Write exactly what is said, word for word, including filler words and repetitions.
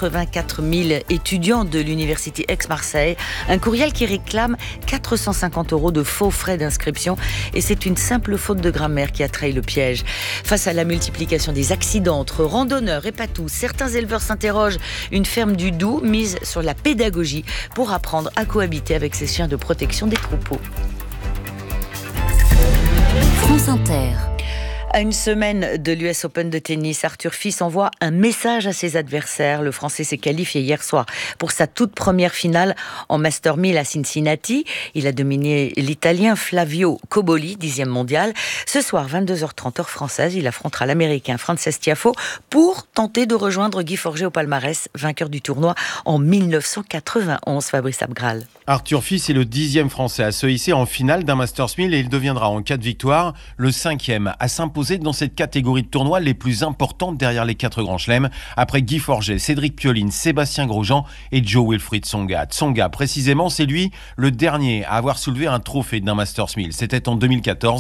quatre-vingt-quatre mille étudiants de l'université Aix-Marseille. Un courriel qui réclame quatre cent cinquante euros de faux frais d'inscription. Et c'est une simple faute de grammaire qui a trahi le piège. Face à la multiplication des accidents entre randonneurs et patous, certains éleveurs s'interrogent. Une ferme du Doubs mise sur la pédagogie pour apprendre à cohabiter avec ses chiens de protection des troupeaux. France Inter. À une semaine de l'U S Open de tennis, Arthur Fils envoie un message à ses adversaires. Le Français s'est qualifié hier soir pour sa toute première finale en Master mille à Cincinnati. Il a dominé l'Italien Flavio Cobolli, dixième mondial. Ce soir, vingt-deux heures trente heure française, il affrontera l'Américain Frances Tiafoe pour tenter de rejoindre Guy Forget au palmarès, vainqueur du tournoi en mille neuf cent quatre-vingt-onze. Fabrice Abgral. Arthur Fils est le dixième Français à se hisser en finale d'un Masters mille et il deviendra en cas de victoire le cinquième à s'imposer dans cette catégorie de tournois les plus importantes derrière les quatre grands chelems, après Guy Forget, Cédric Pioline, Sébastien Grosjean et Jo-Wilfried Tsonga. Tsonga, précisément, c'est lui le dernier à avoir soulevé un trophée d'un Masters mille. C'était en deux mille quatorze.